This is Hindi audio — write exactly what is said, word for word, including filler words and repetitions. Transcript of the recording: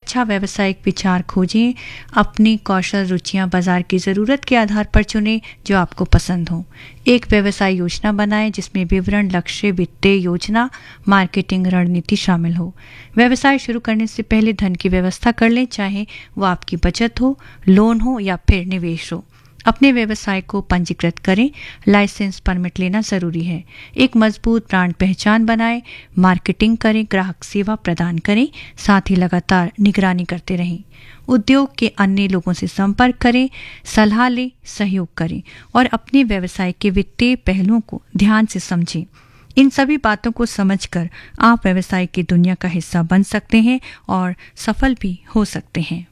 अच्छा व्यावसायिक विचार खोजें, अपनी कौशल रुचियां बाजार की ज़रूरत के आधार पर चुनें जो आपको पसंद हो। एक व्यवसाय योजना बनाएं जिसमें विवरण, लक्ष्य, वित्तीय योजना, मार्केटिंग रणनीति शामिल हो। व्यवसाय शुरू करने से पहले धन की व्यवस्था कर लें, चाहे वो आपकी बचत हो, लोन हो या फिर निवेश हो। अपने व्यवसाय को पंजीकृत करें, लाइसेंस परमिट लेना जरूरी है। एक मजबूत ब्रांड पहचान बनाएं, मार्केटिंग करें, ग्राहक सेवा प्रदान करें, साथ ही लगातार निगरानी करते रहें। उद्योग के अन्य लोगों से संपर्क करें, सलाह लें, सहयोग करें और अपने व्यवसाय के वित्तीय पहलुओं को ध्यान से समझें। इन सभी बातों को समझकर आप व्यवसाय की दुनिया का हिस्सा बन सकते हैं और सफल भी हो सकते हैं।